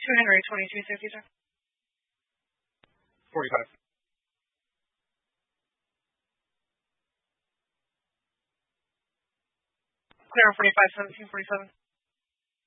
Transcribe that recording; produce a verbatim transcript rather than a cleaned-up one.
two Henry, twenty-two safety, sir. forty-five. Clear on forty-five, seventeen forty-seven.